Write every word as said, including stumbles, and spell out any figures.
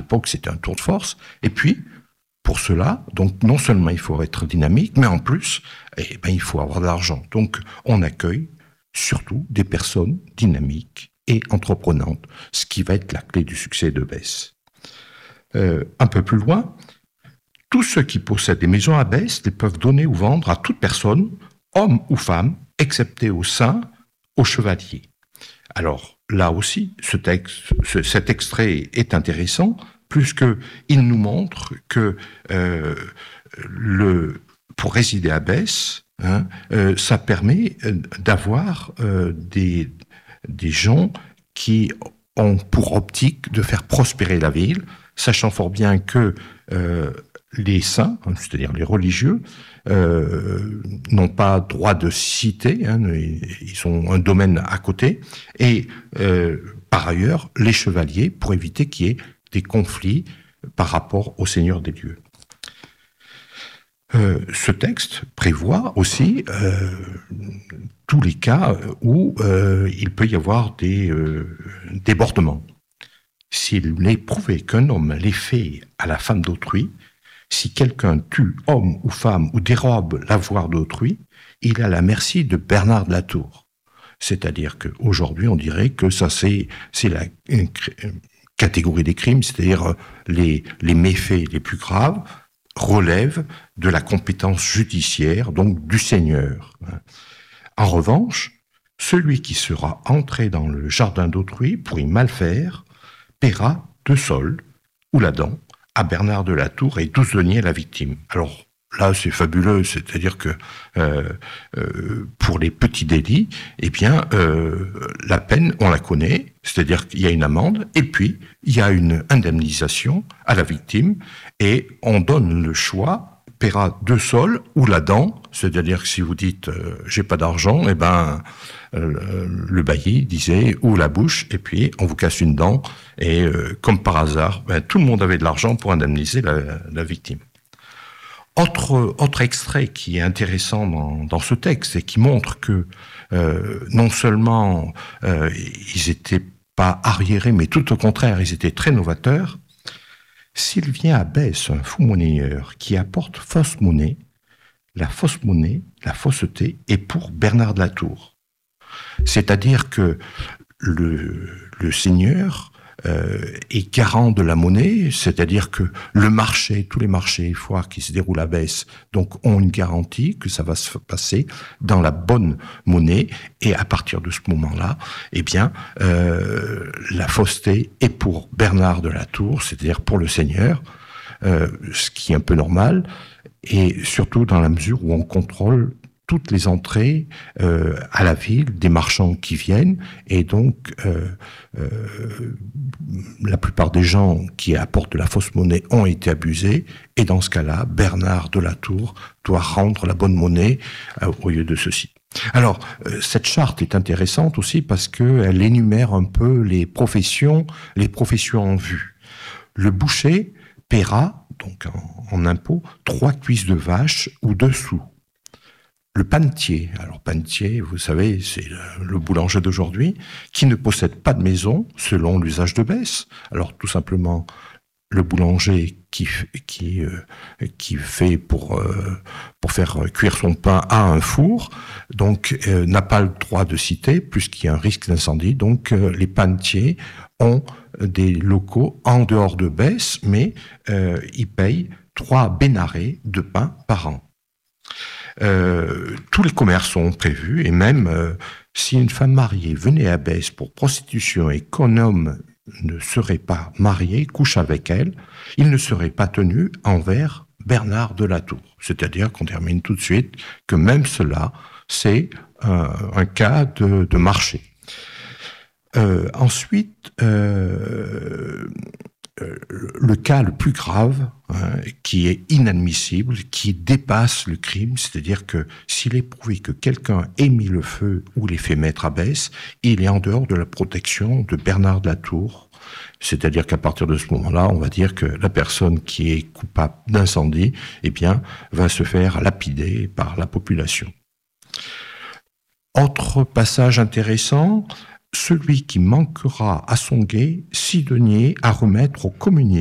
l'époque, c'était un tour de force. Et puis, pour cela, donc non seulement il faut être dynamique, mais en plus, eh ben, il faut avoir de l'argent. Donc, on accueille surtout des personnes dynamiques et entreprenantes, ce qui va être la clé du succès de Besse. Euh, un peu plus loin, tous ceux qui possèdent des maisons à Besse les peuvent donner ou vendre à toute personne, homme ou femme, excepté aux saints, aux chevaliers. Alors, là aussi, ce texte, ce, cet extrait est intéressant, puisqu'il nous montre que euh, le, pour résider à Besse, hein, euh, ça permet d'avoir euh, des, des gens qui ont pour optique de faire prospérer la ville, sachant fort bien que euh, les saints, hein, c'est-à-dire les religieux, euh, n'ont pas droit de cité, hein, ils ont un domaine à côté, et euh, par ailleurs, les chevaliers, pour éviter qu'il y ait des conflits par rapport au Seigneur des lieux. Euh, ce texte prévoit aussi euh, tous les cas où euh, il peut y avoir des euh, débordements. S'il est prouvé qu'un homme l'ait fait à la femme d'autrui, si quelqu'un tue homme ou femme ou dérobe l'avoir d'autrui, il est à la merci de Bernard de la Tour. C'est-à-dire qu'aujourd'hui, on dirait que ça, c'est, c'est la une, une catégorie des crimes, c'est-à-dire les, les méfaits les plus graves, relèvent de la compétence judiciaire, donc du Seigneur. En revanche, celui qui sera entré dans le jardin d'autrui pour y mal faire, paiera deux sols, ou la dent, à Bernard de la Tour et douze deniers à la victime. Alors là, c'est fabuleux, c'est-à-dire que euh, euh, pour les petits délits, eh bien, euh, la peine, on la connaît, c'est-à-dire qu'il y a une amende, et puis il y a une indemnisation à la victime, et on donne le choix, paiera deux sols ou la dent, c'est-à-dire que si vous dites euh, j'ai pas d'argent, eh ben euh, le bailli disait ou la bouche, et puis on vous casse une dent, et euh, comme par hasard, ben, tout le monde avait de l'argent pour indemniser la, la victime. Autre, autre extrait qui est intéressant dans, dans ce texte et qui montre que euh, non seulement euh, ils étaient pas arriérés, mais tout au contraire, ils étaient très novateurs. S'il vient à Besse un faux monnayeur qui apporte fausse monnaie, la fausse monnaie, la fausseté est pour Bernard de la Tour. C'est-à-dire que le, le seigneur euh, est garant de la monnaie, c'est-à-dire que le marché, tous les marchés et foires qui se déroulent à Besse, donc ont une garantie que ça va se passer dans la bonne monnaie, et à partir de ce moment-là, eh bien, euh, la fausseté est pour Bernard de la Tour, c'est-à-dire pour le seigneur, euh, ce qui est un peu normal, et surtout dans la mesure où on contrôle toutes les entrées euh, à la ville des marchands qui viennent, et donc euh, euh, la plupart des gens qui apportent de la fausse monnaie ont été abusés, et dans ce cas-là, Bernard de la Tour doit rendre la bonne monnaie euh, au lieu de ceci. Alors, euh, cette charte est intéressante aussi parce qu'elle énumère un peu les professions, les professions en vue. Le boucher paiera, donc en, en impôt, trois cuisses de vache ou deux sous. Le panetier, alors panetier, vous savez, c'est le boulanger d'aujourd'hui, qui ne possède pas de maison, selon l'usage de Besse. Alors tout simplement, le boulanger qui, qui, euh, qui fait pour, euh, pour faire cuire son pain à un four, donc euh, n'a pas le droit de citer, puisqu'il y a un risque d'incendie. Donc euh, les panetiers ont des locaux en dehors de Besse, mais euh, ils payent trois bénarets de pain par an. Euh, tous les commerces sont prévus, et même euh, si une femme mariée venait à Besse pour prostitution et qu'un homme ne serait pas marié, couche avec elle, il ne serait pas tenu envers Bernard de la Tour. C'est-à-dire qu'on termine tout de suite que même cela, c'est un, un cas de, de marché. Euh, ensuite, euh, le cas le plus grave, hein, qui est inadmissible, qui dépasse le crime, c'est-à-dire que s'il est prouvé que quelqu'un ait mis le feu ou l'ait fait mettre à Besse, il est en dehors de la protection de Bernard de la Tour. C'est-à-dire qu'à partir de ce moment-là, on va dire que la personne qui est coupable d'incendie, eh bien, va se faire lapider par la population. Autre passage intéressant, celui qui manquera à son guet six deniers à remettre au communier.